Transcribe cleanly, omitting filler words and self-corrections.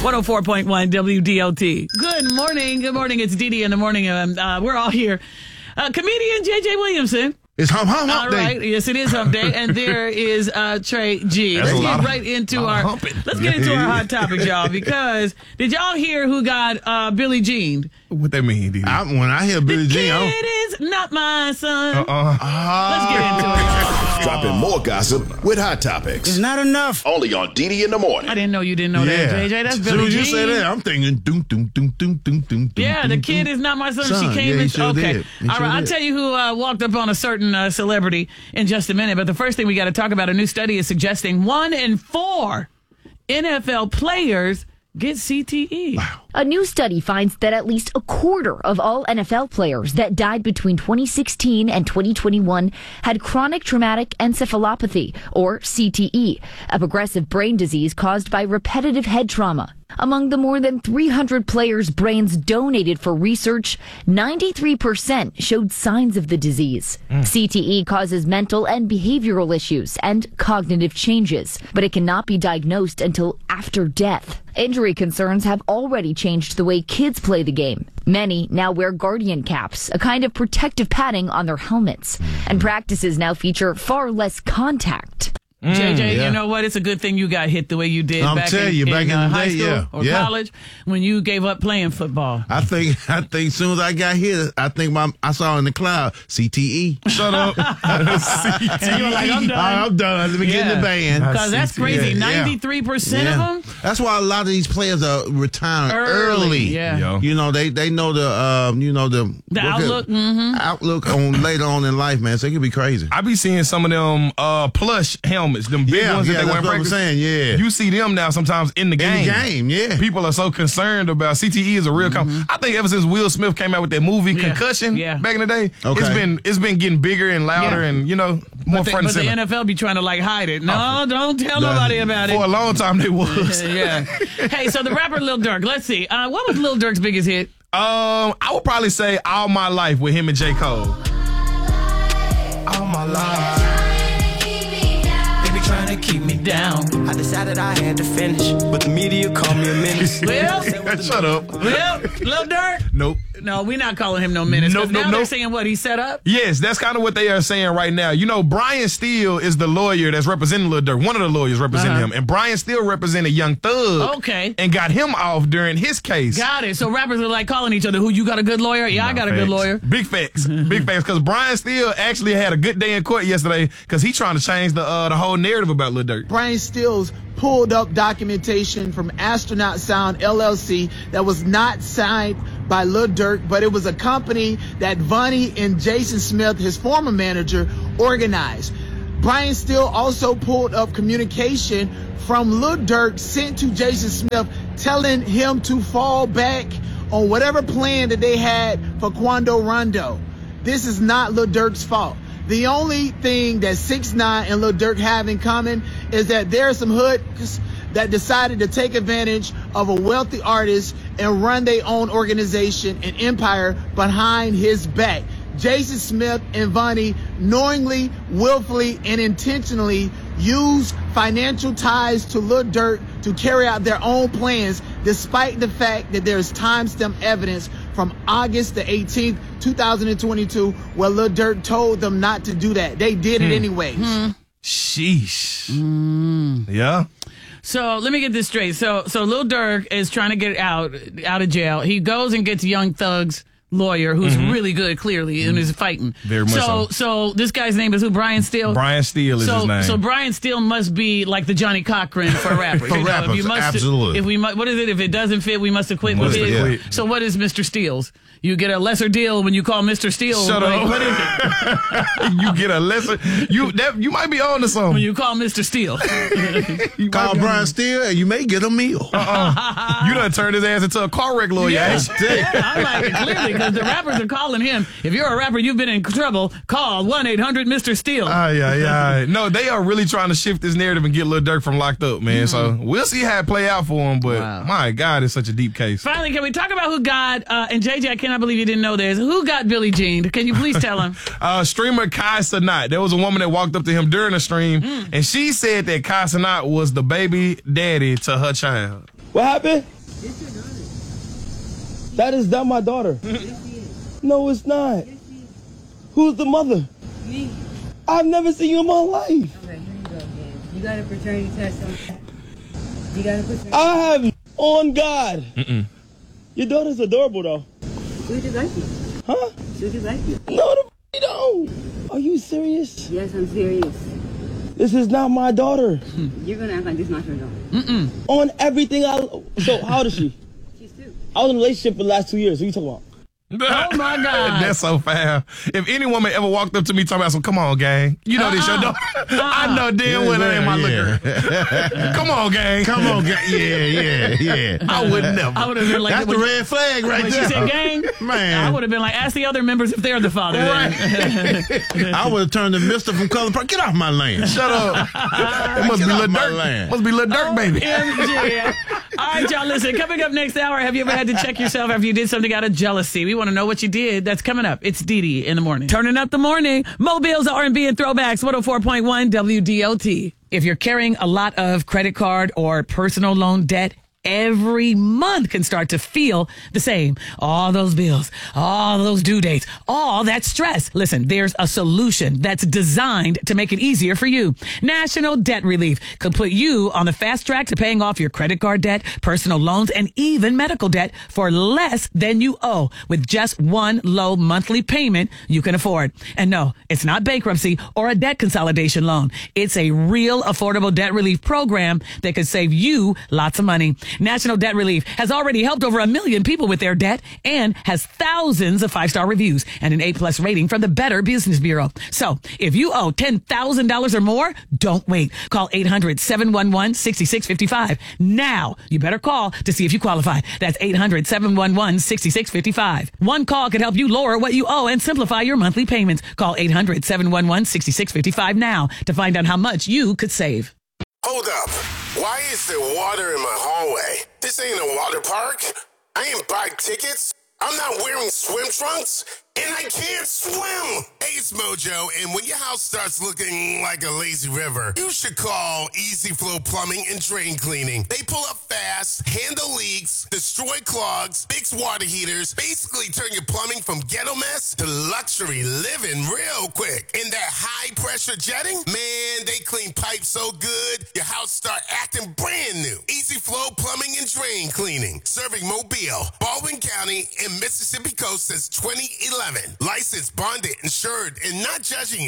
104.1 WDOT. Good morning. Good morning. It's Dee in the morning. We're all here. Comedian J.J. Williamson. It's hump day. All right. Yes, it is hump day. And there is Trey G. Let's get right into our hot topics, y'all, because did y'all hear who got Billie Jean? What that mean, Dee? When I hear Billie Jean, Kid is not my son. Let's get into it. Dropping more gossip with Hot Topics. it's not enough. Only on Dee in the morning. I didn't know you didn't know that, JJ. That's Billie Jean. As soon as you say that, I'm thinking doom, doom, doom, doom, doom, doom. Yeah, the kid is not my son. She came in. Sure okay. Did. All right. I'll tell you who walked up on a certain celebrity in just a minute. But the first thing we got to talk about, a new study is suggesting 1 in 4 NFL players get CTE. Wow. A new study finds that at least a quarter of all NFL players that died between 2016 and 2021 had chronic traumatic encephalopathy, or CTE, a progressive brain disease caused by repetitive head trauma. Among the more than 300 players' brains donated for research, 93% showed signs of the disease. CTE causes mental and behavioral issues and cognitive changes, but it cannot be diagnosed until after death. Injury concerns have already changed the way kids play the game. Many now wear guardian caps, a kind of protective padding on their helmets, and practices now feature far less contact. JJ, you know what? It's a good thing you got hit the way you did back in high school or college when you gave up playing football. I think as soon as I got here, I saw in the cloud CTE. Shut up. And you were like, I'm done. I'm done. Let me get in the band. Because that's crazy. 93% of them? That's why a lot of these players are retiring early. Yeah. You know, they know the outlook. Outlook on later on in life, man. So it could be crazy. I be seeing some of them plush helmets, them big ones that they wear in practice. I'm saying, You see them now sometimes in the game. In the game, People are so concerned about CTE is a real I think ever since Will Smith came out with that movie Concussion back in the day, it's been getting bigger and louder and, more front and center. But the NFL be trying to hide it. No, don't tell nobody about it. For a long time they was. Hey, so the rapper Lil Durk, let's see. What was Lil Durk's biggest hit? I would probably say All My Life with him and J. Cole. All my life. Trying to keep me down. I decided I had to finish, but the media called me a menace. Shut up. Well, Lil Durk? Nope. No, we're not calling him no menace. Nope. They're saying what, he set up? Yes, that's kind of what they are saying right now. Brian Steele is the lawyer that's representing Lil Durk, one of the lawyers representing him. And Brian Steele represented Young Thug. Okay. And got him off during his case. Got it. So rappers are like calling each other, who, you got a good lawyer? Yeah, I got a good lawyer. Big facts. Big facts. Because Brian Steele actually had a good day in court yesterday because he's trying to change the whole narrative about Lil Durk. Brian Steele's pulled up documentation from Astronaut Sound LLC that was not signed by Lil Durk, but it was a company that Vonnie and Jason Smith, his former manager, organized. Brian Steele also pulled up communication from Lil Durk sent to Jason Smith telling him to fall back on whatever plan that they had for Quando Rondo. This is not Lil Durk's fault. The only thing that 6ix9ine and Lil Durk have in common is that there are some hoods that decided to take advantage of a wealthy artist and run their own organization and empire behind his back. Jason Smith and Vonnie knowingly, willfully, and intentionally use financial ties to Lil Durk to carry out their own plans, despite the fact that there's timestamp evidence from August the 18th, 2022, where Lil Durk told them not to do that. They did it anyways. Sheesh. Yeah. So let me get this straight. So Lil Durk is trying to get out of jail. He goes and gets Young Thug's lawyer, who's really good, clearly, and is fighting. Very much so. So this guy's name is who? Brian Steele? Brian Steele is his name. So Brian Steele must be like the Johnny Cochran for rappers. Absolutely. What is it? If it doesn't fit, we must acquit. So what is Mr. Steele's? You get a lesser deal when you call Mr. Steele. Shut up. What is it? You get a lesser. You might be on to something. When you call Mr. Steele. You call Brian Steele and you may get a meal. You done turned his ass into a car wreck lawyer. Yeah, I like it clearly because the rappers are calling him. If you're a rapper, you've been in trouble, call 1-800-Mr. Steele. No, they are really trying to shift this narrative and get Lil Durk from locked up, man. So we'll see how it play out for him. But my God, it's such a deep case. Finally, can we talk about who got, and JJ, I cannot believe you didn't know this, who got Billie Jean? Can you please tell him? Streamer Kai Cenat. There was a woman that walked up to him during the stream, and she said that Kai Cenat was the baby daddy to her child. What happened? That is not my daughter. No, it's not. Who's the mother? Me. I've never seen you in my life. Okay, here you go again. You got a paternity test on that. You got a paternity test. I have on God. Your daughter's adorable though. She just like you. Huh? She just like you. No, the don't. Are you serious? Yes, I'm serious. This is not my daughter. You're gonna act like this is not your daughter. On everything So how old is she? She's 2. I was in a relationship for the last 2 years. What are you talking about? Oh my God. That's so foul. If any woman ever walked up to me talking about some, come on, gang. You know this your daughter. I know damn well that ain't my looker. Come on, gang. Come on, gang. Yeah. I would never. I would have been like, That's the red flag right when there. she said gang, Man. I would have been like, ask the other members if they're the father. Then. I would have turned to Mr. from Color Park. Get off my land. Shut up. It must be Lil Durk. Must be Lil Durk, baby. OMG. All right, y'all, listen. Coming up next hour, have you ever had to check yourself after you did something out of jealousy? We want to know what you did. That's coming up. It's Dee in the morning. Turning up the morning. Mobile's R&B and throwbacks. 104.1 WDOT. If you're carrying a lot of credit card or personal loan debt, every month can start to feel the same. All those bills, all those due dates, all that stress. Listen, there's a solution that's designed to make it easier for you. National Debt Relief could put you on the fast track to paying off your credit card debt, personal loans, and even medical debt for less than you owe with just one low monthly payment you can afford. And no, it's not bankruptcy or a debt consolidation loan. It's a real affordable debt relief program that could save you lots of money. National Debt Relief has already helped over 1 million people with their debt and has thousands of 5-star reviews and an A+ rating from the Better Business Bureau. So if you owe $10,000 or more, don't wait. Call 800-711-6655. Now, you better call to see if you qualify. That's 800-711-6655. One call could help you lower what you owe and simplify your monthly payments. Call 800-711-6655 now to find out how much you could save. Hold up. Why is there water in my hallway? This ain't a water park. I ain't buying tickets. I'm not wearing swim trunks. And I can't swim. Hey, it's Mojo, and when your house starts looking like a lazy river, you should call Easy Flow Plumbing and Drain Cleaning. They pull up fast, handle leaks, destroy clogs, fix water heaters, basically turn your plumbing from ghetto mess to luxury living real quick. And that high-pressure jetting, man, they clean pipes so good, your house start acting brand new. Easy Flow Plumbing and Drain Cleaning, serving Mobile, Baldwin County, and Mississippi Coast since 2011. Licensed, bonded, insured, and not judging